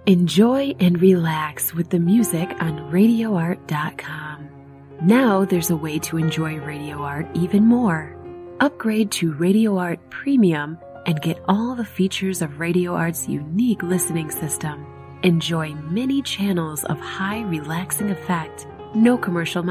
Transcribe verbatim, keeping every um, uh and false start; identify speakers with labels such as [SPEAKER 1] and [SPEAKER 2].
[SPEAKER 1] Enjoy and relax with the music on radio art dot com. Now there's a way to enjoy Radio Art even more. Upgrade to Radio Art Premium and get all the features of Radio Art's unique listening system. Enjoy many channels of high relaxing effect, no commercial